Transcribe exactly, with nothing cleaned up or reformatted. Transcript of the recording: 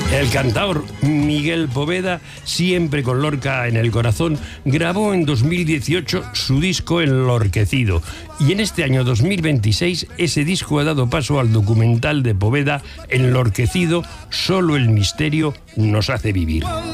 El cantaor Miguel Poveda, siempre con Lorca en el corazón, grabó en dos mil dieciocho su disco Enlorquecido. Y en este año dos mil veintiséis ese disco ha dado paso al documental de Poveda, Enlorquecido, solo el misterio nos hace vivir.